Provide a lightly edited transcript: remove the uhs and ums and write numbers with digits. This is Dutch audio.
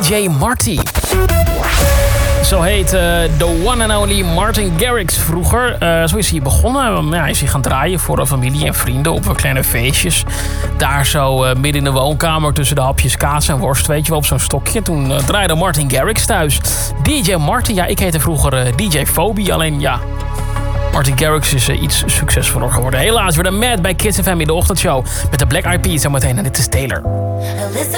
DJ Marty. Zo heet the one and only Martin Garrix vroeger. Zo is hij begonnen. Hij is hij gaan draaien voor familie en vrienden op kleine feestjes. Daar zo midden in de woonkamer tussen de hapjes kaas en worst, weet je wel, op zo'n stokje. Toen draaide Martin Garrix thuis. DJ Marty, ja, ik heette vroeger DJ Phobie. Alleen ja, Martin Garrix is iets succesvoller geworden. Helaas, weer de Mad bij Kids FM in de ochtendshow. Met de Black Eyed Peas zometeen en dit is Taylor.